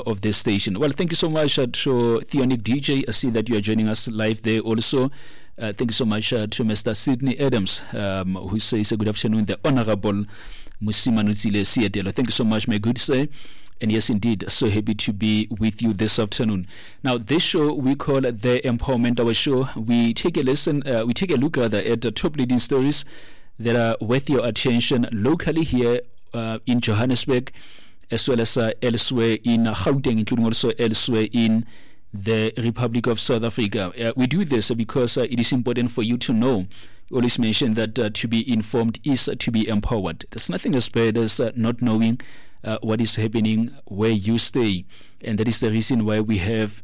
of this station. Well, thank you so much to Theonic DJ. I see that you are joining us live there also. Thank you so much to Mr. Sydney Adams, who says good afternoon, the Honorable Musimanutsile Sietelo. Thank you so much, my good sir. And yes, indeed, so happy to be with you this afternoon. Now, this show we call The Empowerment Hour Show. We take a look rather at the top leading stories that are worth your attention locally here in Johannesburg, as well as elsewhere in Gauteng, including also elsewhere in the Republic of South Africa. We do this because it is important for you to know. We always mention that to be informed is to be empowered. There's nothing as bad as not knowing what is happening where you stay, and that is the reason why we have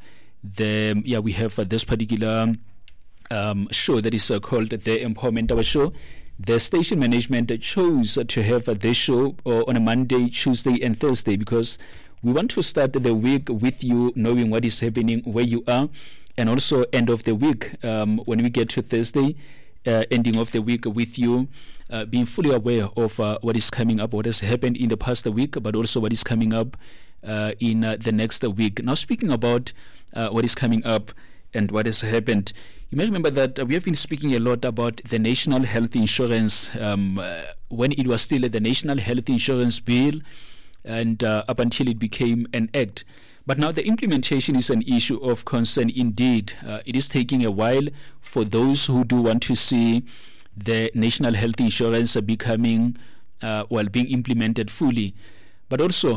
this particular show that is called The Empowerment Hour Show. The station management chose to have this show on a Monday, Tuesday, and Thursday because we want to start the week with you knowing what is happening where you are, and also end of the week when we get to Thursday, ending of the week with you being fully aware of what is coming up, what has happened in the past week, but also what is coming up in the next week. Now, speaking about what is coming up and what has happened, you may remember that we have been speaking a lot about the National Health Insurance when it was still the National Health Insurance Bill, and up until it became an act. But now the implementation is an issue of concern indeed. It is taking a while for those who do want to see the National Health Insurance becoming, being implemented fully. But also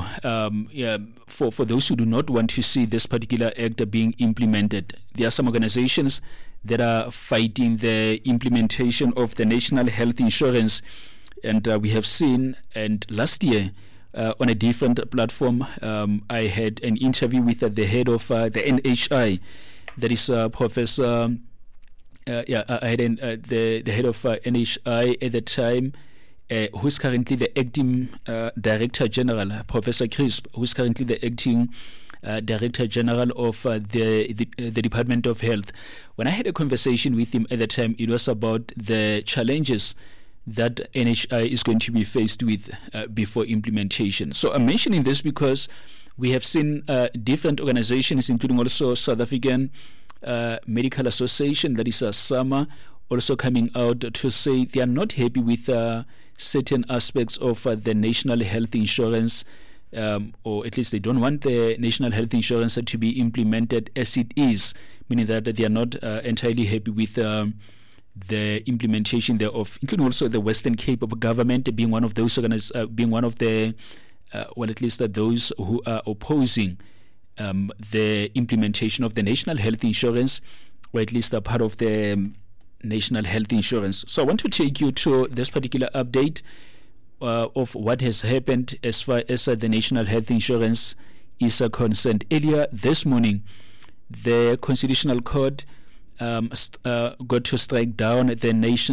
for those who do not want to see this particular act being implemented, there are some organizations that are fighting the implementation of the National Health Insurance. And we have seen, and last year, on a different platform, I had an interview with the head of the NHI, that is Professor. I had the head of NHI at the time, who's currently the acting Director General, Professor Crisp, who's currently the acting Director General of the Department of Health. When I had a conversation with him at the time, it was about the challenges that NHI is going to be faced with before implementation. So I'm mentioning this because we have seen different organizations, including also South African Medical Association, that is SAMA, also coming out to say they are not happy with certain aspects of the National Health Insurance, or at least they don't want the National Health Insurance to be implemented as it is, meaning that they are not entirely happy with the implementation thereof, including also the Western Cape government being one of those being one of the at least those who are opposing the implementation of the National Health Insurance, or at least a part of the National Health Insurance. So I want to take you to this particular update of what has happened as far as the National Health Insurance is concerned. Earlier this morning, the Constitutional Court got to strike down the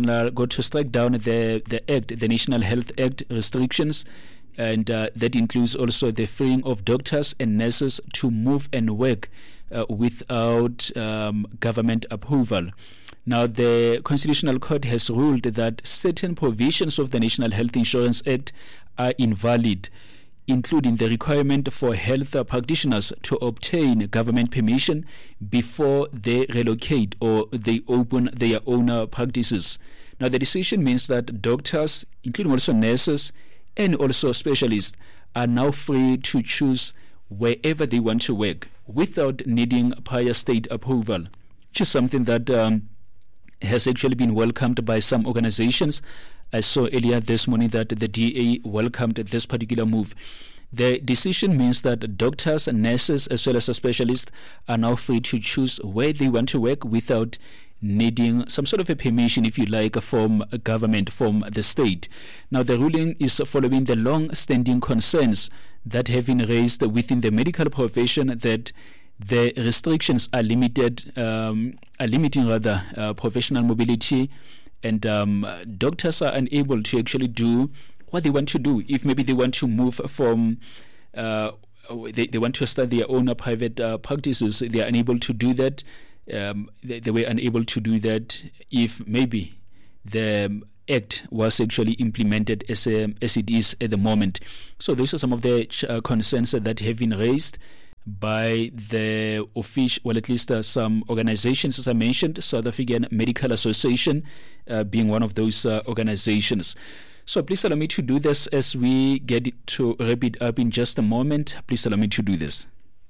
act, the National Health Act restrictions, and that includes also the freeing of doctors and nurses to move and work without government approval. Now, the Constitutional Court has ruled that certain provisions of the National Health Insurance Act are invalid, including the requirement for health practitioners to obtain government permission before they relocate or they open their own practices. Now, the decision means that doctors, including also nurses and also specialists, are now free to choose wherever they want to work without needing prior state approval, which is something that has actually been welcomed by some organizations. I saw earlier this morning that the DA welcomed this particular move. The decision means that doctors and nurses, as well as specialists, are now free to choose where they want to work without needing some sort of a permission, if you like, from government, from the state. Now, the ruling is following the long-standing concerns that have been raised within the medical profession that the restrictions are limiting professional mobility, and doctors are unable to actually do what they want to do. If maybe they want to move from they want to start their own private practices, they are unable to do that. They were unable to do that if maybe the act was actually implemented as it is at the moment. So those are some of the concerns that have been raised by the official, well, at least some organizations, as I mentioned, South African Medical Association being one of those organizations. So please allow me to do this as we get to wrap it up in just a moment. Please allow me to do this.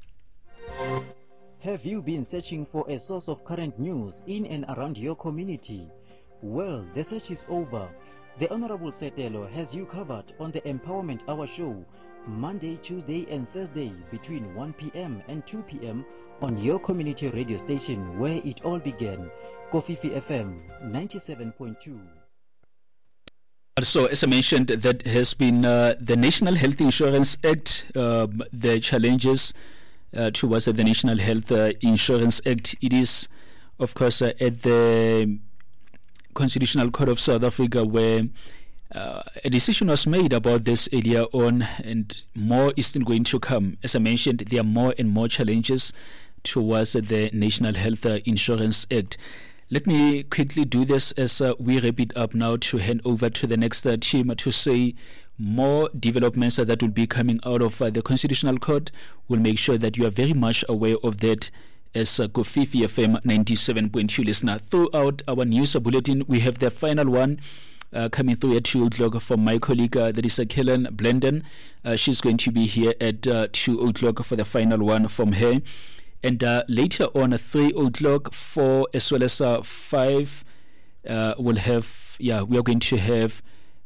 Have you been searching for a source of current news in and around your community? Well, the search is over. The Honorable Setelo has you covered on the Empowerment Hour show, Monday, Tuesday and Thursday between 1 p.m. and 2 p.m. on your community radio station where it all began, Kofifi FM 97.2. So, as I mentioned, that has been the National Health Insurance Act, the challenges towards the National Health Insurance Act. It is, of course, at the Constitutional Court of South Africa where a decision was made about this earlier on, and more is still going to come. As I mentioned, there are more and more challenges towards the National Health Insurance Act. Let me quickly do this as we wrap it up now to hand over to the next team to say more developments that will be coming out of the Constitutional Court. We'll make sure that you are very much aware of that as Kofifi FM 97.2 listener. Throughout our news bulletin, we have the final one coming through at 2 o'clock from my colleague, that is Kellen Blenden. She's going to be here at 2 o'clock for the final one from her. And later on at 3 o'clock, 4 as well as 5, we'll have, we are going to have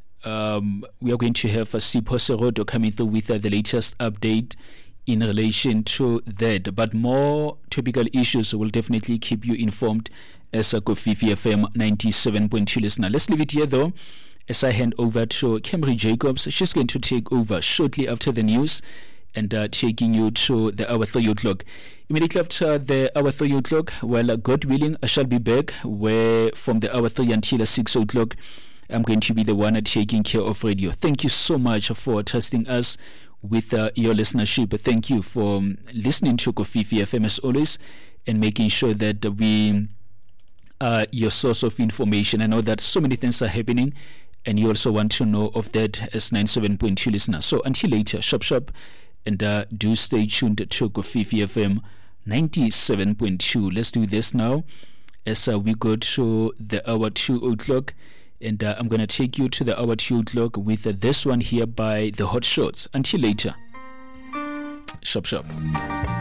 Sipho Serodo coming through with the latest update in relation to that. But more topical issues will definitely keep you informed as a Kofifi FM 97.2 listener. Let's leave it here though, as I hand over to Camry Jacobs. She's going to take over shortly after the news and taking you to the hour 3 o'clock. Immediately after the hour 3 o'clock, well, God willing, I shall be back where from the hour 3 until 6 o'clock, I'm going to be the one taking care of radio. Thank you so much for trusting us with your listenership. Thank you for listening to Kofifi FM as always and making sure that we are your source of information. I know that so many things are happening and you also want to know of that as 97.2 listener. So until later, shop and do stay tuned to Kofifi FM 97.2. Let's do this now as we go to the hour 2 o'clock. And I'm going to take you to the hour 2 o'clock with this one here by the Hot Shots. Until later, shop.